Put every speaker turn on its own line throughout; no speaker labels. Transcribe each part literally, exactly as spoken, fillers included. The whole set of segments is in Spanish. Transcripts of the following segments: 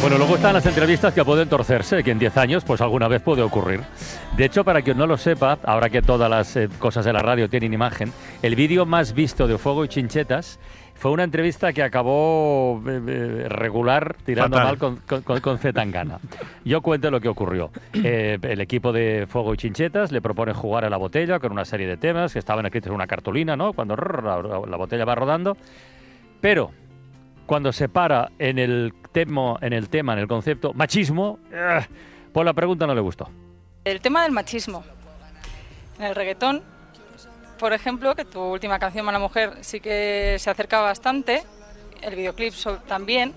Bueno, luego están las entrevistas que pueden torcerse, que en diez años pues alguna vez puede ocurrir. De hecho, para quien no lo sepa, ahora que todas las eh, cosas de la radio tienen imagen, el vídeo más visto de Fuego y Chinchetas fue una entrevista que acabó eh, eh, regular, tirando Fatal. mal con, con, con Zetangana. Yo cuento lo que ocurrió. Eh, el equipo de Fuego y Chinchetas le propone jugar a la botella con una serie de temas que estaban escritos en una cartulina, ¿no? Cuando rrr, la, la botella va rodando. Pero cuando se para en el, temo, en el tema, en el concepto machismo, eh, pues la pregunta no le gustó.
El tema del machismo. En el reggaetón, por ejemplo, que tu última canción, Mala Mujer, sí que se acerca bastante, el videoclip también.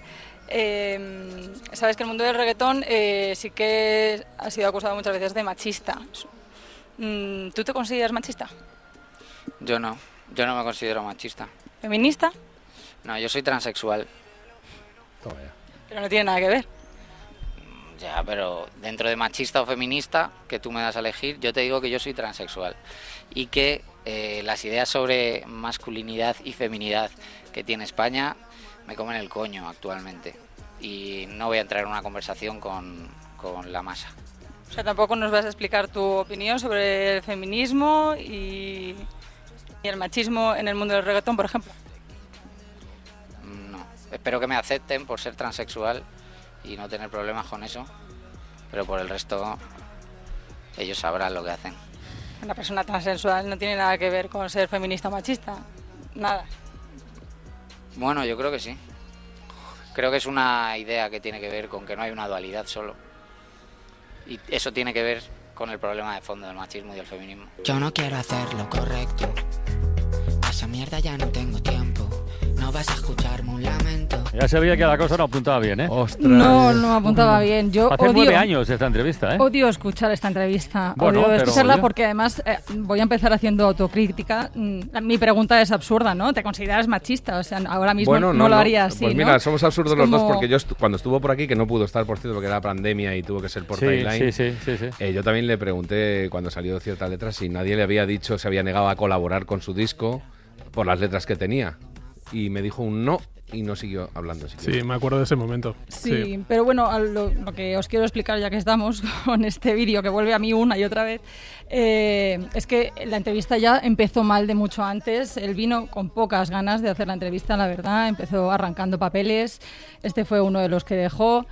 Eh, sabes que el mundo del reggaetón eh, sí que ha sido acusado muchas veces de machista. ¿Tú te consideras machista?
Yo no, yo no me considero machista.
¿Feminista?
No, yo soy transexual.
Pero no tiene nada que ver.
Ya, pero dentro de machista o feminista, que tú me das a elegir, yo te digo que yo soy transexual. Y que eh, las ideas sobre masculinidad y feminidad que tiene España me comen el coño actualmente. Y no voy a entrar en una conversación con, con la masa.
O sea, tampoco nos vas a explicar tu opinión sobre el feminismo y, y el machismo en el mundo del reggaetón, por ejemplo.
No, espero que me acepten por ser transexual y no tener problemas con eso, pero por el resto ellos sabrán lo que hacen.
Una persona transexual no tiene nada que ver con ser feminista o machista, nada.
Bueno, yo creo que sí. Creo que es una idea que tiene que ver con que no hay una dualidad solo. Y eso tiene que ver con el problema de fondo del machismo y del feminismo.
Yo no quiero hacer lo correcto. A esa mierda ya no tengo tiempo. No vas a escucharme un lamento.
Ya se veía que la cosa no apuntaba bien, ¿eh?
Ostras.
No, no apuntaba bien. Yo
Hace
odio,
nueve años esta entrevista, ¿eh?
Odio escuchar esta entrevista.
Bueno,
odio
pero
escucharla
oye.
porque además eh, voy a empezar haciendo autocrítica. Mm, Mi pregunta es absurda, ¿no? ¿Te consideras machista? O sea, ahora mismo
Bueno,
no,
no,
lo
no.
haría así,
Pues
¿no?
mira, somos absurdos
Es
los dos
como-
porque yo estu- cuando estuvo por aquí, que no pudo estar, por cierto, porque era pandemia y tuvo que ser por
Sí,
timeline,
sí, sí, sí, sí.
eh, yo también le pregunté cuando salió cierta letra si nadie le había dicho, se había negado a colaborar con su disco por las letras que tenía. Y me dijo un no y no siguió hablando. Si
Sí,
quieres.
me acuerdo de ese momento.
Sí, pero bueno, a lo, lo que os quiero explicar ya que estamos con este vídeo que vuelve a mí una y otra vez, eh, es que la entrevista ya empezó mal de mucho antes. Él vino con pocas ganas de hacer la entrevista, la verdad, empezó arrancando papeles, este fue uno de los que dejó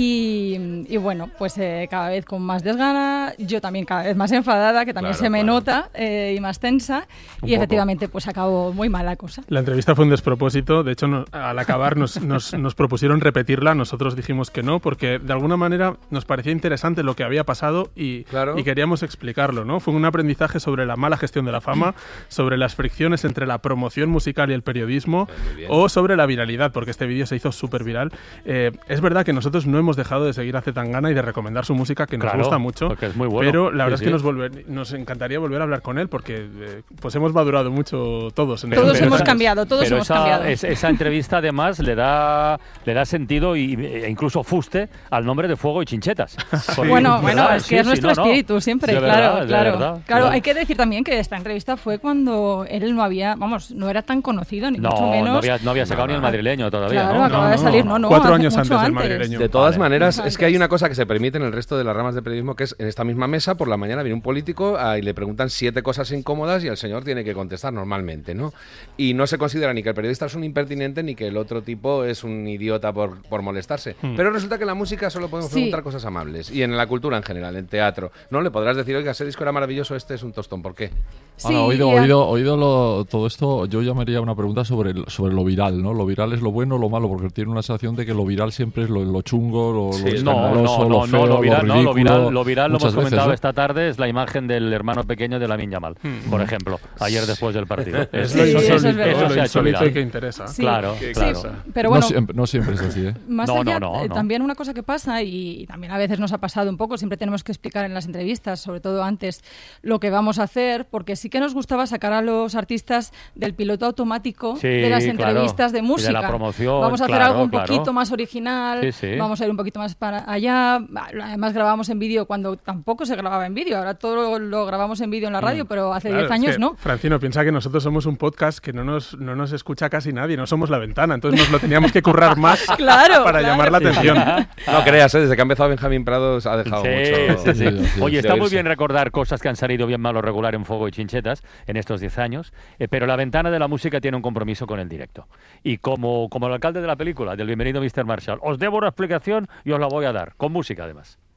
y, y bueno, pues eh, cada vez con más desgana, yo también cada vez más enfadada, que también
Claro,
se me
claro.
nota, eh, y más tensa,
Un
y
poco.
efectivamente pues acabó muy mal la cosa.
La entrevista fue un despropósito. De hecho, no- al acabar nos, nos, nos propusieron repetirla. Nosotros dijimos que no, porque de alguna manera nos parecía interesante lo que había pasado y,
Claro.
y queríamos explicarlo, ¿no? Fue un aprendizaje sobre la mala gestión de la fama, sobre las fricciones entre la promoción musical y el periodismo,
Muy bien.
o sobre la viralidad, porque este vídeo se hizo súper viral. Eh, es verdad que nosotros no hemos dejado de seguir a Zetangana y de recomendar su música, que nos
Claro,
gusta mucho,
porque es muy bueno.
pero la
Sí,
verdad
sí.
es que nos, volver- nos encantaría volver a hablar con él, porque eh, pues hemos madurado mucho todos. En
Todos
este-
hemos
esa-
cambiado, todos
pero
hemos
esa,
cambiado.
es- esa entrevista además le da le da sentido y, e incluso fuste al nombre de Fuego y Chinchetas. Porque-
Bueno, bueno,
¿verdad?
es que
Sí,
es
sí,
nuestro
no, no.
espíritu siempre,
De
claro,
verdad, de
claro.
verdad,
claro,
de
hay que decir también que esta entrevista fue cuando él no había, vamos, no era tan conocido, ni
No,
mucho menos.
no había, no había sacado ni el madrileño todavía,
Claro,
¿no?
acaba
No,
de
no,
salir,
no.
no, no.
Cuatro
hace
años
mucho
antes del madrileño.
De todas
Vale.
maneras,
Mucho
es que hay
antes.
una cosa que se permite en el resto de las ramas de periodismo, que es en esta misma mesa, por la mañana viene un político ah, y le preguntan siete cosas incómodas y el señor tiene que contestar normalmente, ¿no? Y no se considera ni que el periodista es un impertinente ni que el otro tipo es un idiota por, por molestarse. Pero resulta que en la música solo podemos
Sí.
preguntar cosas amables. Y en la cultura en general, en teatro. No le podrás decir, oiga, ese disco era maravilloso, este es un tostón. ¿Por qué?
Sí,
Ahora, oído,
y a-
oído, oído lo- todo esto, yo llamaría una pregunta sobre, el- sobre lo viral, ¿no? Lo viral es lo bueno o lo malo, porque tiene una sensación de que lo viral siempre es lo, lo chungo, lo,
Sí,
lo
No,
escandaloso,
no,
lo
no,
feo,
no, lo viral, no, lo
ridículo,
viral, lo viral lo
muchas
hemos comentado
veces, ¿no?
esta tarde, es la imagen del hermano pequeño de Lamine Yamal, por ejemplo, ayer después del partido.
Es
Sí,
lo
eso es
insólito,
verdad.
eso
lo
se ha hecho
insólito
viral.
y que interesa.
Sí.
Claro,
Sí,
claro.
pero bueno,
no, siempre, no siempre es así, ¿eh?
más
No,
allá,
no, no,
eh,
no.
también una cosa que pasa, y también a veces nos ha pasado un poco, siempre tenemos que explicar en las entrevistas, sobre todo antes, lo que vamos a hacer, porque sí que nos gustaba sacar a los artistas del piloto automático
Sí,
de las
claro.
entrevistas de
Y de
música.
la promoción,
vamos a hacer
claro,
algo un
claro.
poquito más original,
Sí, sí.
vamos a ir un poquito más para allá. Además grabamos en vídeo cuando tampoco se grababa en vídeo, ahora todo lo, lo grabamos en vídeo en la radio, pero hace
Claro,
diez
es
años
que,
no.
Francino, piensa que nosotros somos un podcast que no nos, no nos escucha casi nadie, no somos La Ventana. ventana, entonces nos lo teníamos que currar más
Claro,
para
claro.
llamar la
Sí,
atención.
sí.
No creas, ¿eh? Desde que ha empezado Benjamín Prados ha dejado
Sí,
mucho.
sí, sí.
Sí, sí.
Oye, está
Sí,
muy
sí.
bien recordar cosas que han salido bien, mal o regular en Fuego y Chinchetas en estos diez años, eh, pero la ventana de la música tiene un compromiso con el directo. Y como, como el alcalde de la película, del Bienvenido mister Marshall, os debo una explicación y os la voy a dar, con música además.